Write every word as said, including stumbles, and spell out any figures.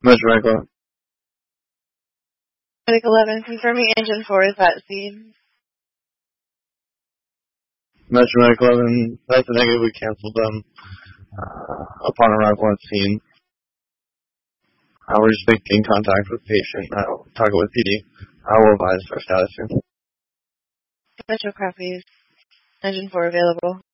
Metro Medical. Medic eleven, confirming engine four is at scene. Metro Medical eleven, that's a negative. We canceled them uh, upon arrival at scene. Uh, we're just making contact with patient, uh, talking with P D. I will advise our status soon. Metro copies. Engine four available.